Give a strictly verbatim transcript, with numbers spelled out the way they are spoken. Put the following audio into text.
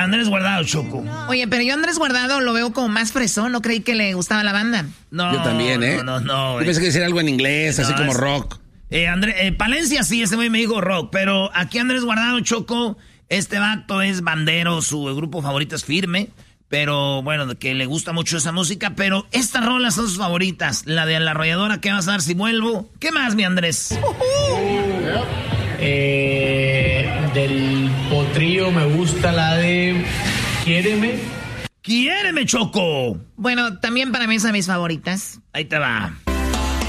Andrés Guardado, Choco. Oye, pero yo Andrés Guardado lo veo como más fresón, no creí que le gustaba la banda. No, yo también, ¿eh? No, no, no. Yo pensé que decía algo en inglés, no, así como es, rock. Eh, André, eh, Palencia sí, ese güey me dijo rock, pero aquí Andrés Guardado, Choco, este vato es bandero, su grupo favorito es Firme, pero bueno, que le gusta mucho esa música, pero estas rolas son sus favoritas. La de La Arrolladora, ¿qué vas a dar si vuelvo? ¿Qué más, mi Andrés? Eh, del Potrillo me gusta la de Quiéreme. ¡Quiéreme, Choco! Bueno, también para mí son mis favoritas. Ahí te va.